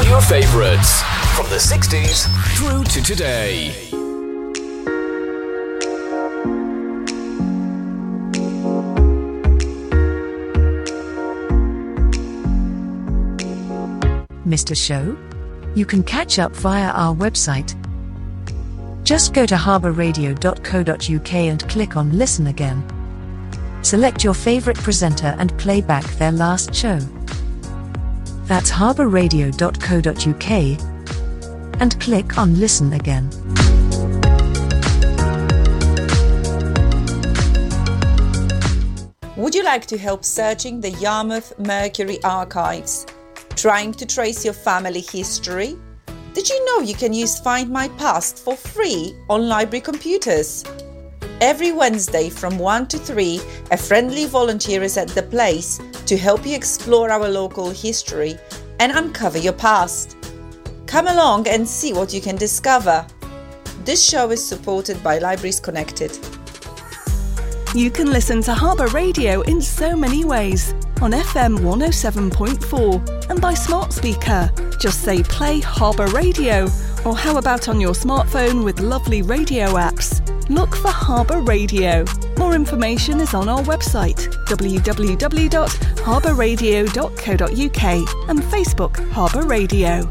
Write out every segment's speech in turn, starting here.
your favourites from the 60s through to today. Missed a show? You can catch up via our website. Just go to harbourradio.co.uk and click on Listen Again. Select your favourite presenter and play back their last show. That's harbourradio.co.uk and click on Listen Again. Would you like to help searching the Yarmouth Mercury archives? Trying to trace your family history? Did you know you can use Find My Past for free on library computers? Every Wednesday from 1 to 3, a friendly volunteer is at the place to help you explore our local history and uncover your past. Come along and see what you can discover. This show is supported by Libraries Connected. You can listen to Harbour Radio in so many ways. On FM 107.4 and by smart speaker. Just say play Harbour Radio, or how about on your smartphone with lovely radio apps? Look for Harbour Radio. More information is on our website www.harbourradio.co.uk and Facebook Harbour Radio.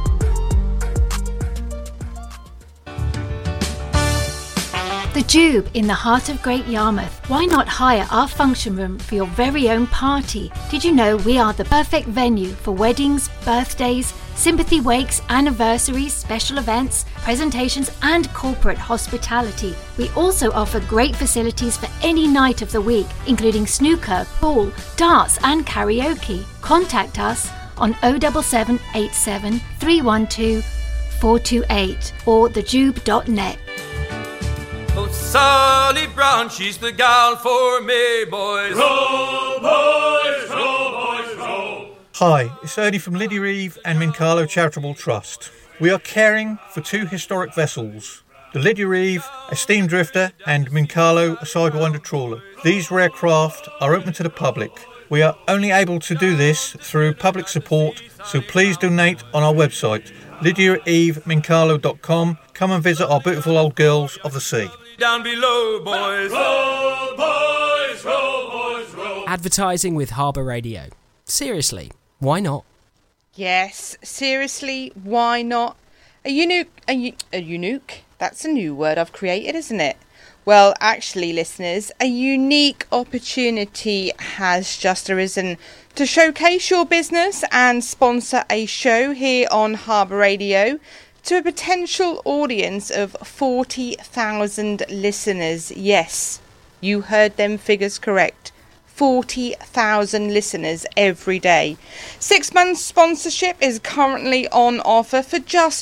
The Jube in the heart of Great Yarmouth. Why not hire our function room for your very own party? Did you know we are the perfect venue for weddings, birthdays, sympathy wakes, anniversaries, special events, presentations and corporate hospitality. We also offer great facilities for any night of the week, including snooker, pool, darts and karaoke. Contact us on 07787 312 428 or thejube.net. Oh, Sally Brown, she's the gal for me, boys. Row, boys, row, boys, row. Hi, it's Ernie from Lydia Eve and Mincalo Charitable Trust. We are caring for two historic vessels, the Lydia Eve, a steam drifter, and Mincalo, a sidewinder trawler. These rare craft are open to the public. We are only able to do this through public support, so please donate on our website, lydiaevemincalo.com. Come and visit our beautiful old girls of the sea. Down below, boys. Row, boys, row, boys, row. Advertising with Harbour Radio. Seriously, why not? Yes, seriously, why not? A unique? That's a new word I've created, isn't it? Well, actually, listeners, a unique opportunity has just arisen to showcase your business and sponsor a show here on Harbour Radio to a potential audience of 40,000 listeners. Yes, you heard them figures correct. 40,000 listeners every day. 6 months sponsorship is currently on offer for just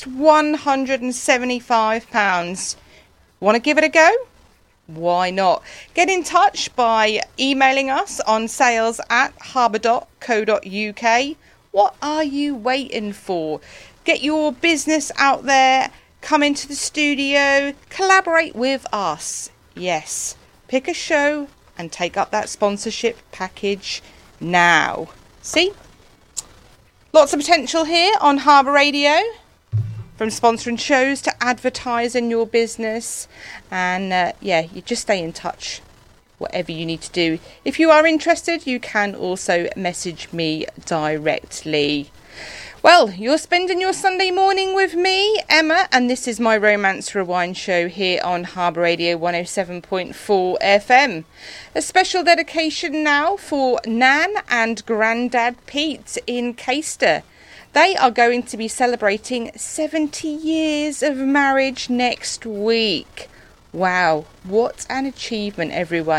£175. Want to give it a go? Why not? Get in touch by emailing us on sales@harbour.co.uk. What are you waiting for? Get your business out there, come into the studio, collaborate with us. Yes, pick a show and take up that sponsorship package now. See? Lots of potential here on Harbour Radio. From sponsoring shows to advertising your business. And you just stay in touch. Whatever you need to do. If you are interested, you can also message me directly. Well, you're spending your Sunday morning with me, Emma, and this is my Romance Rewind show here on Harbour Radio 107.4 FM. A special dedication now for Nan and Grandad Pete in Caister. They are going to be celebrating 70 years of marriage next week. Wow, what an achievement, everyone.